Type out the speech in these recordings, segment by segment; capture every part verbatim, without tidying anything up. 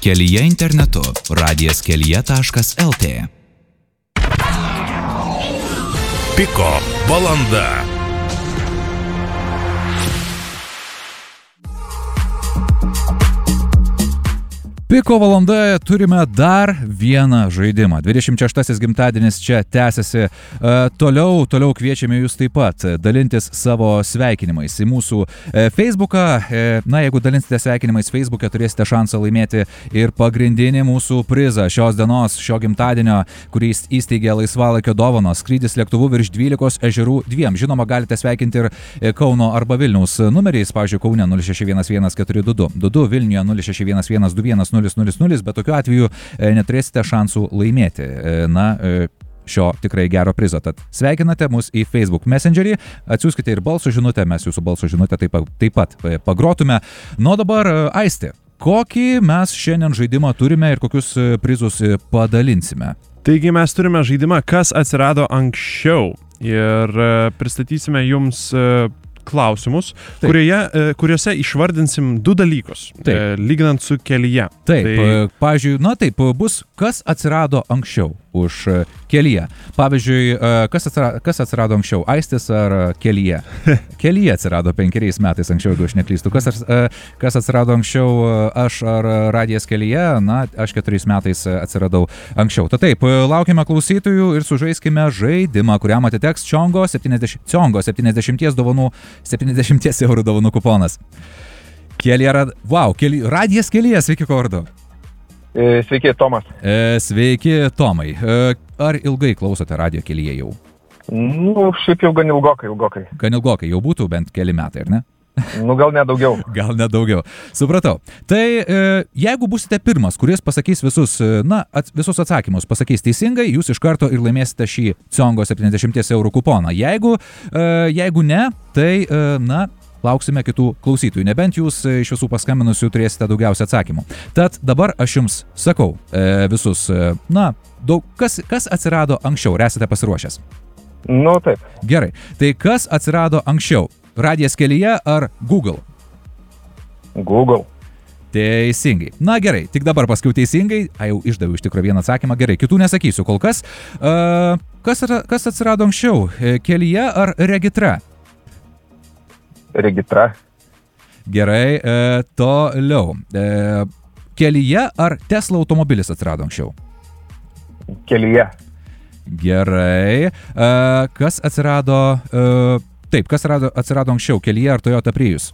Kelyje internetu radijas kelyje taškas lt. Piko valanda. Piko valandoje turime dar vieną žaidimą. dvidešimt šeštasis gimtadienis čia tęsiasi. E, toliau, toliau kviečiame jūs taip pat dalintis savo sveikinimais į mūsų e, Facebooką. E, na, jeigu dalinsite sveikinimais Facebook'e, turėsite šansą laimėti ir pagrindinį mūsų prizą šios dienos, šio gimtadienio, kurį įsteigė laisvalaikio dovanos. Skrydis lėktuvu virš dvylikos ežerų dviem. Žinoma, galite sveikinti ir Kauno arba Vilniaus numeriais. Pavyzdžiui, Kaune nulis šeši vienas vienas keturi du du du du, Vilniuje nulis šeši vienas vienas du vienas nulis nulis nulis, bet tokiu atveju e, neturėsite šansų laimėti e, na, e, šio tikrai gero prizo. Tad sveikinate mus į Facebook Messengerį, atsiųskite ir balso žinutę, mes jūsų balso žinutę taip, taip pat e, pagrotume. Nu, dabar, e, Aisti, kokį mes šiandien žaidimą turime ir kokius e, prizus e, padalinsime? Taigi mes turime žaidimą, kas atsirado anksčiau ir e, pristatysime jums e, klausimus, kurioje, kuriuose išvardinsim du dalykus, taip, lyginant su Kelyje. Taip, tai... pavyzdžiui, na taip, bus kas atsirado anksčiau už Kelyje. Pavyzdžiui, kas atsirado, kas atsirado anksčiau, Aistis ar Kelyje? Kelyje atsirado penkeriais metais anksčiau, jeigu aš neklystu. Kas, kas atsirado anksčiau, aš ar radijas Kelyje? Na, aš keturiais metais atsiradau anksčiau. Tad taip, laukime klausytojų ir sužaiskime žaidimą, kuriam atiteks Ciongo septyniasdešimties dovanų septyniasdešimt eurų dovanų kuponas. Kelyje, rad... wow, kely... radijas Kelyje, sveiki, kuo vardu? E, sveiki, Tomas. E, sveiki, Tomai. E, ar ilgai klausote radijo Kelyje jau? Nu, šiaip jau gan ilgokai, ilgokai. Gan ilgokai, jau būtų bent keli metai, ar ne? Nu, gal nedaugiau. Gal nedaugiau. Supratau. Tai e, jeigu būsite pirmas, kuris pasakys visus, na, at, visus atsakymus, pasakys teisingai, jūs iš karto ir laimėsite šį Ciongo septyniasdešimt eurų kuponą. Jeigu, e, jeigu ne, tai, e, na, lauksime kitų klausytojų. Nebent jūs iš visų paskambinusių turėsite daugiausia atsakymų. Tad dabar aš jums sakau e, visus, e, na, daug, kas, kas atsirado anksčiau, ar esate pasiruošęs? Nu, taip. Gerai. Tai kas atsirado anksčiau? Radijas Kelyje ar Google? Google. Teisingai. Na gerai, tik dabar paskiau teisingai. A, jau išdaviau iš tikrųjų vieną atsakymą. Gerai, kitų nesakysiu kol kas. Uh, kas, kas atsirado anksčiau? Kelyje ar Regitra? Regitra. Gerai, e, toliau. E, Kelyje ar Tesla automobilis atsirado anksčiau? Kelyje. Gerai. E, kas atsirado... E, taip, kas atsirado, atsirado anksčiau? Kelyje ar Toyota Prius?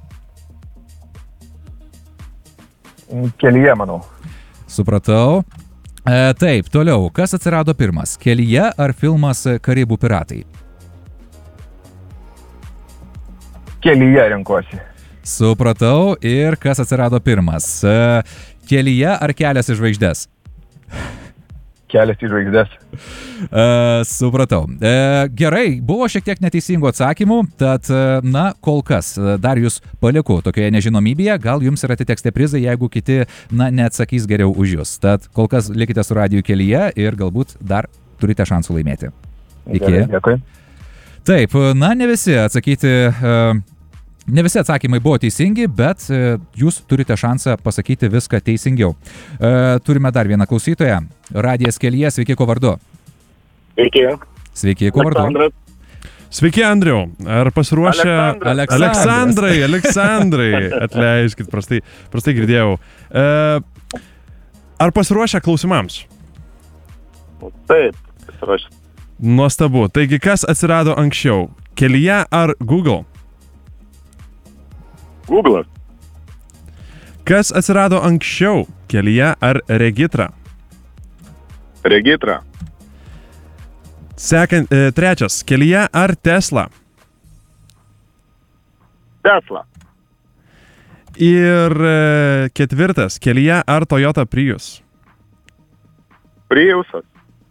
Kelyje, manau. Supratau. E, taip, toliau. Kas atsirado pirmas? Kelyje ar filmas Karibų piratai? Kelyje renkuosi. Supratau. Ir kas atsirado pirmas? Kelyje ar Kelias į žvaigždes? Kelias į žvaigždes. Uh, supratau. Uh, gerai, buvo šiek tiek neteisingų atsakymų, tad, uh, na, kol kas dar jūs paliku tokioje nežinomybėje, gal jums ir atiteks tie prizai, jeigu kiti, na, neatsakys geriau už jūs. Tad kol kas likite su radiju Kelyje ir galbūt dar turite šansų laimėti. Iki. Gerai, dėkui. Taip, na, ne visi atsakyti... Uh, Ne visi atsakymai buvo teisingi, bet e, jūs turite šansą pasakyti viską teisingiau. E, turime dar vieną klausytoją. Radijas Kelyje, sveiki, kuo vardu? Sveiki. Sveiki, kuo vardu? Aleksandras. Sveiki, Andriau. Ar pasiruošę... Aleksandras. Aleksandrai, Aleksandrai. Atleiskit, prastai, prastai girdėjau. E, ar pasiruošę klausimams? Taip, pasiruošę. Nuostabu. Taigi, kas atsirado anksčiau? Kelyje ar Google? Google. Kas atsirado anksčiau? Kelyje ar Regitra? Regitra. Sekant, e, trečias. Kelyje ar Tesla? Tesla. Ir e, ketvirtas. Kelyje ar Toyota Prius? Priusas.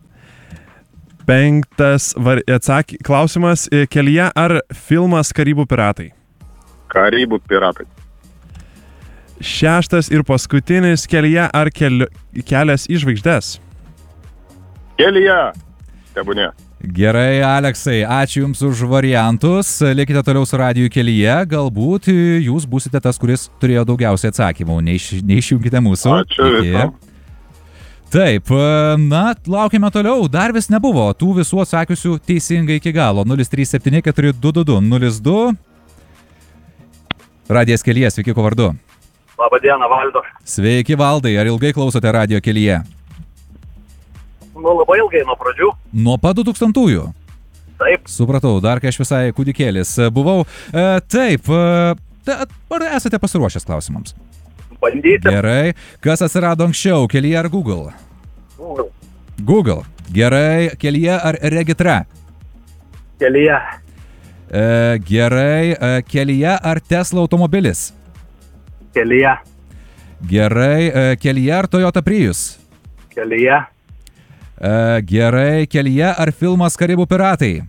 Penktas var, atsaky, klausimas. E, kelyje ar filmas Karibų piratai? Karibų piratai. Šeštas ir paskutinis. Kelyje ar keli, Kelias į žvaigždes? Kelyje. Tebūnė. Gerai, Aleksai, ačiū Jums už variantus. Likite toliau su radiju kelyje. Galbūt Jūs būsite tas, kuris turėjo daugiausiai atsakymų. Neiš, neišjungkite mūsų. Ačiū visam. Taip, na, laukime toliau. Dar vis nebuvo tų visų atsakiusių teisingai iki galo. nulis trys septyni keturi du du du nulis du. Radijas kelyje, sveiki, ko vardu? Labadiena, Valdo. Sveiki, Valdai. Ar ilgai klausote radijo kelyje? Nu, labai ilgai nuo pradžių. Nuo pat du tūkstantųjų? Taip. Supratau, dar kai aš visai kūdikėlis buvau. E, taip, e, ar esate pasiruošęs klausimams? Bandysim. Gerai. Kas atsirado anksčiau, kelyje ar Google? Google. Google. Gerai. Kelyje ar regitra? Kelyje. E, gerai. E, kelyje ar Tesla automobilis? Kelyje. Gerai. E, kelyje ar Toyota Prius? Kelyje. E, gerai. Kelyje ar filmas Karibų piratai?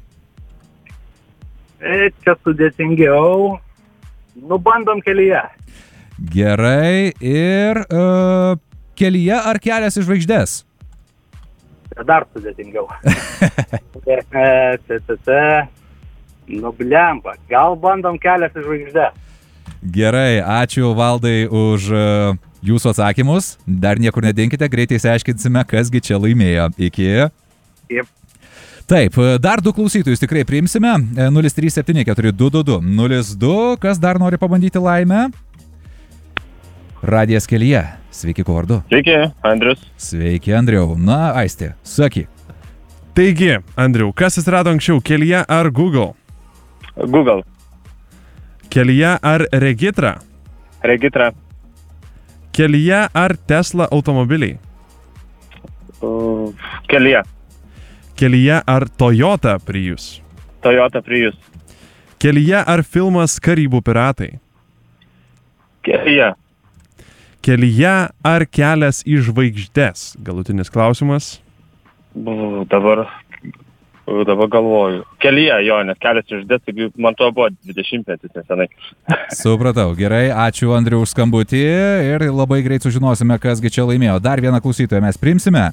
E, čia sudėtingiau. Nu, bandom kelyje. Gerai. Ir e, kelyje ar kelias į žvaigždes? Dar sudėtingiau. e, t, t, t. Nu, blemba. Gal bandom kelias į žvaigždę. Gerai, ačiū Valdai už uh, Jūsų atsakymus. Dar niekur nedinkite, greitai išsiaiškinsime, kasgi čia laimėjo. Iki. Taip. Taip, dar du klausytojus tikrai priimsime. nulis trys septyni keturi du du du nulis du. Kas dar nori pabandyti laimę? Radijas kelyje. Sveiki, ko vardu? Sveiki, Andrius. Sveiki, Andriau. Na, Aistė, sakyk. Taigi, Andriau, kas atsirado anksčiau, kelyje ar Google? Google. Kelyje ar regitra? Regitra. Kelyje ar Tesla automobiliai? Uh, kelyje. Kelyje ar Toyota Prius? Toyota Prius. Kelyje ar filmas Karibų piratai? Kelyje. Kelyje ar kelias į žvaigždes? Galutinis klausimas. Uh, dabar, uh, dabar galvoju. Kelyje, jo, nes kelias iš žvaigždes, taigi man to buvo dvidešimtmetis nesenai. Supratau, gerai, ačiū Andriu už skambutį ir labai greit sužinosime, kasgi čia laimėjo. Dar vieną klausytoją mes priimsime.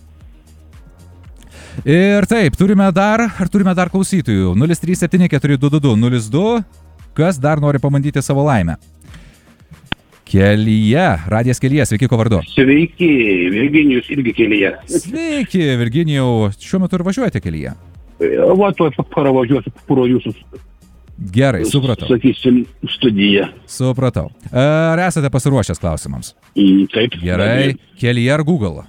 Ir taip, turime dar, ar turime dar klausytojų? nulis trys septyni keturi du du du nulis du. Kas dar nori pabandyti savo laimę? Kelyje, radijas kelyje, sveiki, ko vardu? Sveiki, Virginijus irgi kelyje. Sveiki, Virginijau, šiuo metu ir važiuojate kelyje? Va, tuoj paravažiuosiu pro jūsų, Gerai, supratau. sakysim, studiją. Supratau. Ar esate pasiruošęs klausimams? Mm, Taip. Gerai, kelyje ar Google?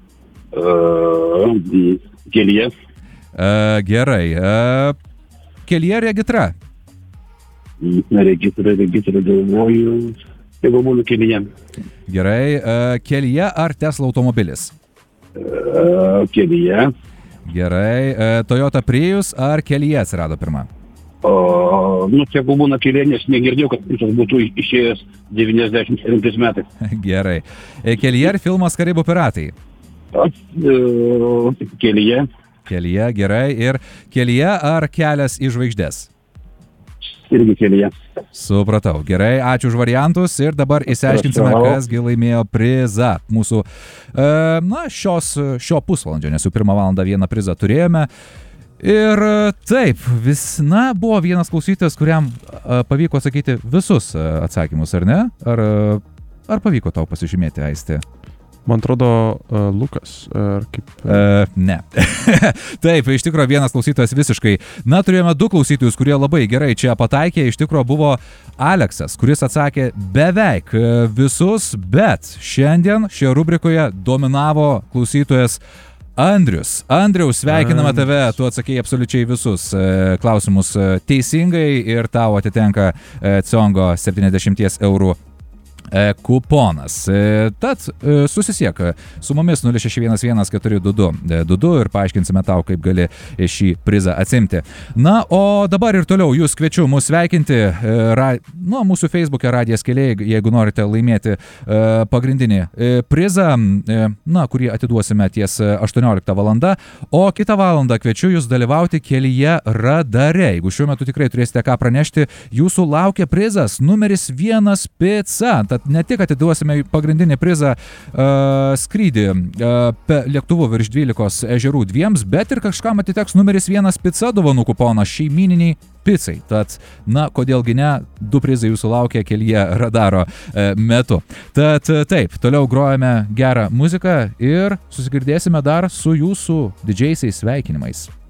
Uh, kelyje. Uh, gerai, uh, kelyje regitra? Registrą, registrą galvoju. Jeigu būtų kelyje. Gerai, uh, kelyje ar Tesla automobilis? Uh, kelyje. Gerai, uh, Toyota Prius ar kelyje atsirado pirma? O, nu, jeigu būna kelyje, nes negirdėjau, kad jis būtų išėjęs devyniasdešimt septintais metais. Gerai. Kelyje ar filmas Karibų piratai? Uh, kelyje. Kelyje, gerai. Ir kelyje ar kelias į žvaigždes? Irgi kelyje. Supratau. Gerai, ačiū už variantus ir dabar išsiaiškinsime, kasgi laimėjo prizą mūsų, e, na, šios, šio pusvalandžio, nes jau pirmą valandą vieną prizą turėjome. Ir taip, vis, na, buvo vienas klausytojas, kuriam a, pavyko atsakyti visus a, atsakymus, ar ne? Ar, ar pavyko tau pasižymėti, Aistė? Man atrodo, uh, Lukas, ar kaip... Uh, ne. Taip, iš tikrųjų vienas klausytojas visiškai. Na, turėjome du klausytojus, kurie labai gerai čia pataikė. Iš tikrųjų buvo Aleksas, kuris atsakė beveik visus, bet šiandien šioje rubrikoje dominavo klausytojas Andrius. Andriau, sveikiname tave, tu atsakėjai absoliučiai visus e, klausimus teisingai ir tau atitenka e, Ciongo septyniasdešimt eurų kuponas. Tad susisiek su mumis nulis šeši vienas vienas keturi du du du du ir paaiškinsime tau, kaip gali šį prizą atsimti. Na, o dabar ir toliau jūs kviečiu mus sveikinti ra, nu, mūsų Facebook'e Radijas keliai, jeigu norite laimėti pagrindinį prizą, na, kurį atiduosime ties aštuoniolikta valanda, o kitą valandą kviečiu jūs dalyvauti kelyje radare. Jeigu šiuo metu tikrai turėsite ką pranešti, jūsų laukia prizas numeris vienas pica. kad ne tik atiduosime pagrindinį prizą uh, skrydį uh, lėktuvu virš dvylikos ežerų dviems, bet ir kažkam atiteks numeris vienas pica dovanų kuponas šeimininiai picai. Tad, na, kodėlgi ne, du prizai jūsų laukia kelyje radaro e, metu. Tad taip, toliau grojame gerą muziką ir susigirdėsime dar su jūsų didžiaisiais sveikinimais.